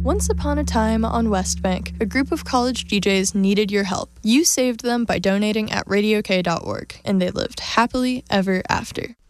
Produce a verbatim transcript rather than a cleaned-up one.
Once upon a time on West Bank, a group of college D Js needed your help. You saved them by donating at radio k dot org, and they lived happily ever after.